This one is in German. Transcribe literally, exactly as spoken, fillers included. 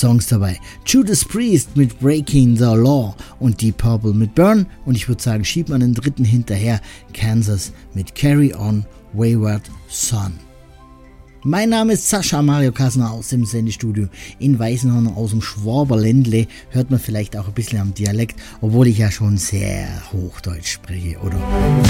Songs dabei. Judas Priest mit Breaking the Law und Deep Purple mit Burn. Und ich würde sagen, schiebt man den dritten hinterher. Kansas mit Carry On Wayward Son. Mein Name ist Sascha Mario Kasner aus dem Sendestudio in Weißenhorn aus dem Schwaberländle. Hört man vielleicht auch ein bisschen am Dialekt, obwohl ich ja schon sehr Hochdeutsch spreche, oder?